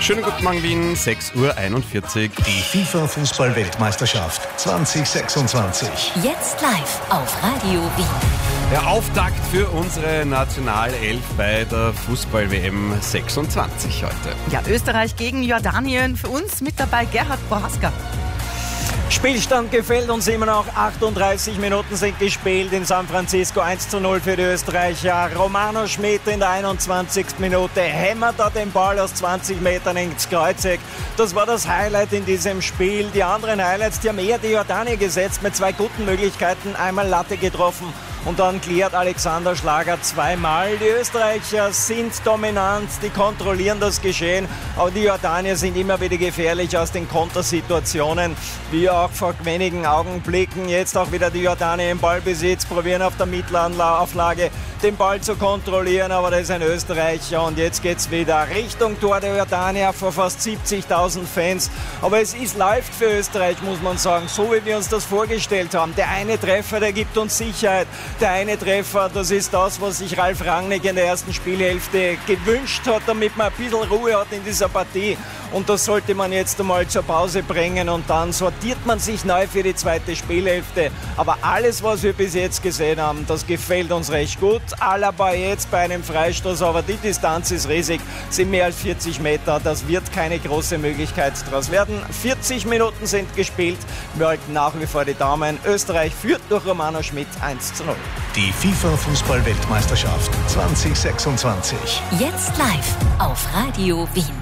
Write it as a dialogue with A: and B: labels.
A: Schönen guten Morgen Wien, 6:41 Uhr.
B: Die FIFA-Fußball-Weltmeisterschaft 2026.
C: Jetzt live auf Radio Wien.
A: Der Auftakt für unsere Nationalelf bei der Fußball-WM 26 heute.
D: Ja, Österreich gegen Jordanien. Für uns mit dabei Gerhard Bohaska.
E: Spielstand gefällt uns immer noch. 38 Minuten sind gespielt in San Francisco. 1:0 für die Österreicher. Romano Schmid in der 21. Minute hämmert er den Ball aus 20 Metern ins Kreuzeck. Das war das Highlight in diesem Spiel. Die anderen Highlights, die haben eher die Jordanier gesetzt mit zwei guten Möglichkeiten. Einmal Latte getroffen und dann klärt Alexander Schlager zweimal. Die Österreicher sind dominant, die kontrollieren das Geschehen, aber die Jordanier sind immer wieder gefährlich aus den Kontersituationen, wie auch vor wenigen Augenblicken. Jetzt auch wieder die Jordanier im Ballbesitz, probieren auf der Mittelauflage den Ball zu kontrollieren, aber das ist ein Österreicher und jetzt geht's wieder Richtung Tor der Jordanier vor fast 70.000 Fans. Aber es ist läuft für Österreich, muss man sagen, so wie wir uns das vorgestellt haben. Der eine Treffer, der gibt uns Sicherheit. Der eine Treffer, das ist das, was sich Ralf Rangnick in der ersten Spielhälfte gewünscht hat, damit man ein bisschen Ruhe hat in dieser Partie. Und das sollte man jetzt einmal zur Pause bringen und dann sortiert man sich neu für die zweite Spielhälfte. Aber alles, was wir bis jetzt gesehen haben, das gefällt uns recht gut. Alaba jetzt bei einem Freistoß, aber die Distanz ist riesig, sind mehr als 40 Meter. Das wird keine große Möglichkeit daraus werden. 40 Minuten sind gespielt. Wir halten nach wie vor die Daumen. Österreich führt durch Romano Schmid 1:0.
B: Die FIFA-Fußball-Weltmeisterschaft 2026.
C: Jetzt live auf Radio Wien.